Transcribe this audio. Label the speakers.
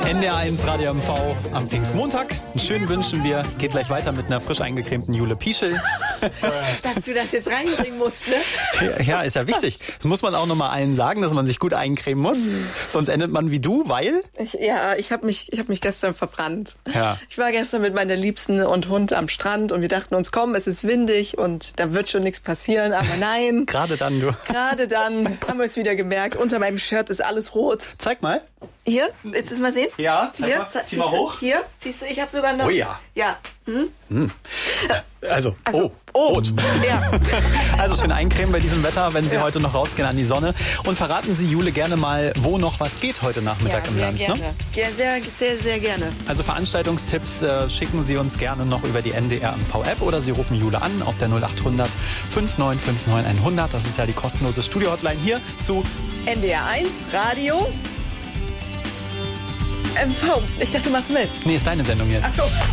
Speaker 1: NDR1 Radio MV am Pfingstmontag. Einen schönen wünschen wir. Geht gleich weiter mit einer frisch eingecremten Jule Pieschel.
Speaker 2: Dass du das jetzt reinbringen musst, ne?
Speaker 1: Ja, ist ja wichtig. Das muss man auch nochmal allen sagen, dass man sich gut eincremen muss. Sonst endet man wie du, weil?
Speaker 2: Ich habe mich gestern verbrannt.
Speaker 1: Ja.
Speaker 2: Ich war gestern mit meiner Liebsten und Hund am Strand und wir dachten uns, komm, es ist windig und da wird schon nichts passieren. Aber nein.
Speaker 1: Gerade dann, du.
Speaker 2: Gerade dann haben wir es wieder gemerkt. Unter meinem Shirt ist alles rot.
Speaker 1: Zeig mal.
Speaker 2: Hier, willst du es mal sehen?
Speaker 1: Ja, zeig
Speaker 2: hier,
Speaker 1: mal. Zieh mal hoch.
Speaker 2: Hier, siehst du, ich habe sogar noch...
Speaker 1: Oh ja.
Speaker 2: Ja.
Speaker 1: Also,
Speaker 2: rot. Ja.
Speaker 1: Also schön eincremen bei diesem Wetter, wenn Sie heute noch rausgehen an die Sonne. Und verraten Sie Jule gerne mal, wo noch was geht heute Nachmittag im Land.
Speaker 2: Gerne.
Speaker 1: Ne?
Speaker 2: Ja, sehr, sehr, sehr gerne.
Speaker 1: Also Veranstaltungstipps schicken Sie uns gerne noch über die NDR MV-App oder Sie rufen Jule an auf der 0800 5959 100. Das ist ja die kostenlose Studio-Hotline hier zu
Speaker 2: NDR1 Radio MV. Ich dachte, du machst mit.
Speaker 1: Nee, ist deine Sendung jetzt.
Speaker 2: Ach so.